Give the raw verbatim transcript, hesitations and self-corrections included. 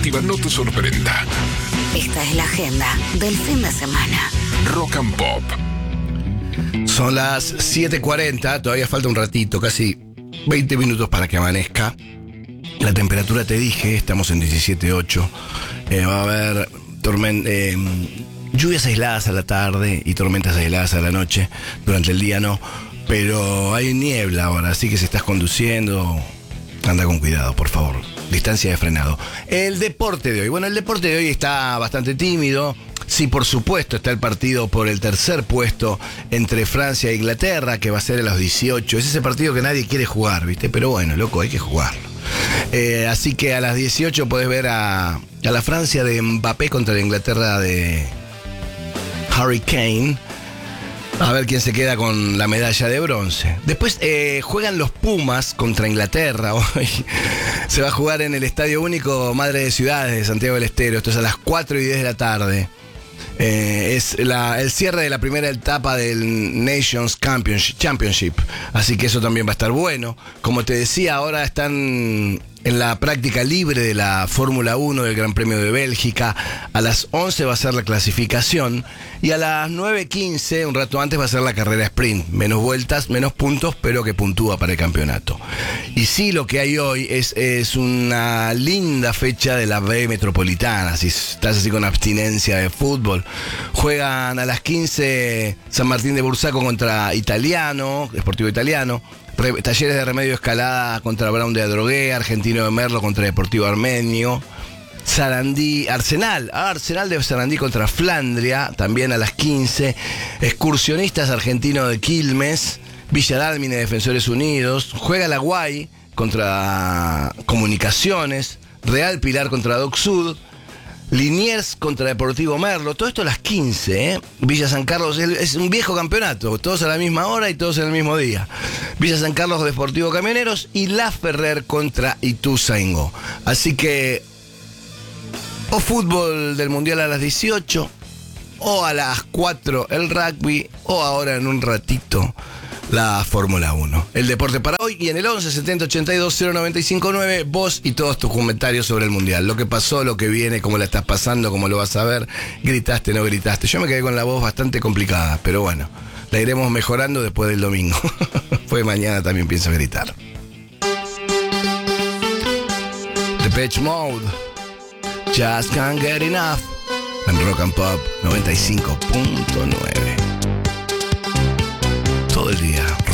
no te sorprenda. Esta es la agenda del fin de semana. Rock and Pop. Son las siete cuarenta, todavía falta un ratito, casi veinte minutos para que amanezca. La temperatura te dije, estamos en diecisiete punto ocho. Eh, va a haber tormen- eh, lluvias aisladas a la tarde y tormentas aisladas a la noche. Durante el día no, pero hay niebla ahora, así que si estás conduciendo, anda con cuidado, por favor. Distancia de frenado. El deporte de hoy. Bueno, el deporte de hoy está bastante tímido. Sí, por supuesto, está el partido por el tercer puesto entre Francia e Inglaterra, que va a ser a los dieciocho. Es ese partido que nadie quiere jugar, ¿viste? Pero bueno, loco, hay que jugarlo. Eh, así que a las dieciocho podés ver a, a la Francia de Mbappé contra la Inglaterra de Harry Kane. A ver quién se queda con la medalla de bronce. Después eh, juegan los Pumas contra Inglaterra. Hoy se va a jugar en el Estadio Único Madre de Ciudades de Santiago del Estero. Esto es a las cuatro y diez de la tarde. Eh, es la, el cierre de la primera etapa del Nations Championship, Championship. Así que eso también va a estar bueno. Como te decía, ahora están en la práctica libre de la Fórmula uno del Gran Premio de Bélgica. A las once va a ser la clasificación y a las nueve quince, un rato antes, va a ser la carrera sprint. Menos vueltas, menos puntos, pero que puntúa para el campeonato. Y sí, lo que hay hoy es, es una linda fecha de la B Metropolitana. Si estás así con abstinencia de fútbol, juegan a las quince San Martín de Bursaco contra Italiano, Sportivo Italiano. Talleres de Remedio Escalada contra Brown de Adrogué, Argentino de Merlo contra Deportivo Armenio, Sarandí, Arsenal, Arsenal de Sarandí contra Flandria, también a las quince, Excursionistas Argentino de Quilmes, Villa Dálmine, Defensores Unidos, juega la Guay contra Comunicaciones, Real Pilar contra Doc Sud, Liniers contra Deportivo Merlo, todo esto a las quince, ¿eh? Villa San Carlos, es un viejo campeonato, todos a la misma hora y todos en el mismo día. Villa San Carlos, Deportivo Camioneros y La Ferrer contra Ituzaingó. Así que, o fútbol del Mundial a las dieciocho, o a las cuatro el rugby, o ahora en un ratito la Fórmula uno. El deporte para hoy, y en el once setenta ochenta y dos cero noventa y cinco nueve, vos y todos tus comentarios sobre el Mundial. Lo que pasó, lo que viene, cómo la estás pasando, cómo lo vas a ver, gritaste, no gritaste. Yo me quedé con la voz bastante complicada, pero bueno, la iremos mejorando después del domingo. Pues mañana también pienso gritar. Depeche Mode, Just Can't Get Enough, en Rock and Pop noventa y cinco punto nueve. Todo el día.